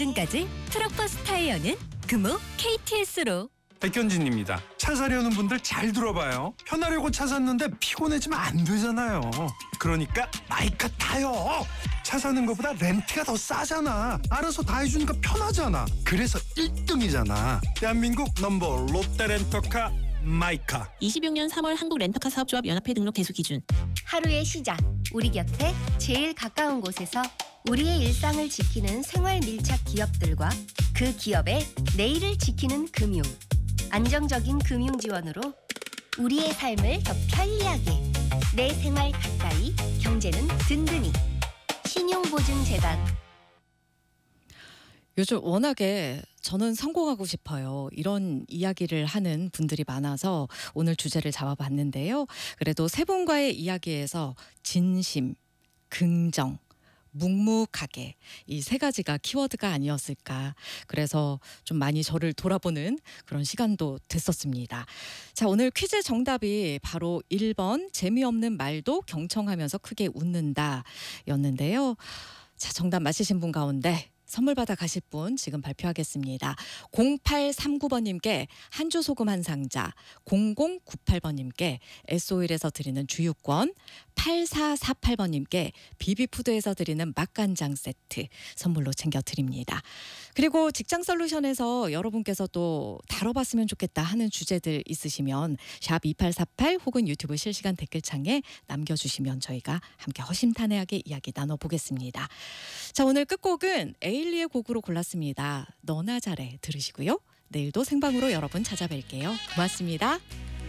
보증까지 트럭버스 타이어는 금호 KTS로. 백현진입니다. 차 사려는 분들 잘 들어봐요. 편하려고 차 샀는데 피곤해지면 안 되잖아요. 그러니까 마이카 타요. 차 사는 것보다 렌트가 더 싸잖아. 알아서 다 해주니까 편하잖아. 그래서 1등이잖아. 대한민국 넘버 롯데렌터카 마이카. 26년 3월 한국렌터카 사업조합 연합회 등록 개수 기준. 하루의 시작, 우리 곁에 제일 가까운 곳에서 우리의 일상을 지키는 생활 밀착 기업들과 그 기업의 내일을 지키는 금융. 안정적인 금융 지원으로 우리의 삶을 더 편리하게, 내 생활 가까이, 경제는 든든히. 신용보증재단. 요즘 워낙에 저는 성공하고 싶어요. 이런 이야기를 하는 분들이 많아서 오늘 주제를 잡아봤는데요. 그래도 세 분과의 이야기에서 진심, 긍정, 묵묵하게 이 세 가지가 키워드가 아니었을까. 그래서 좀 많이 저를 돌아보는 그런 시간도 됐었습니다. 자, 오늘 퀴즈 정답이 바로 1번 재미없는 말도 경청하면서 크게 웃는다 였는데요. 자, 정답 맞히신 분 가운데 선물 받아 가실 분 지금 발표하겠습니다. 0839번님께 한주 소금 한 상자, 0098번님께 S오일에서 드리는 주유권, 8448번님께 비비푸드에서 드리는 맛간장 세트 선물로 챙겨드립니다. 그리고 직장솔루션에서 여러분께서 또 다뤄봤으면 좋겠다 하는 주제들 있으시면 샵 2848 혹은 유튜브 실시간 댓글창에 남겨주시면 저희가 함께 허심탄회하게 이야기 나눠보겠습니다. 자, 오늘 끝곡은 에일리의 곡으로 골랐습니다. 너나 잘해 들으시고요. 내일도 생방으로 여러분 찾아뵐게요. 고맙습니다.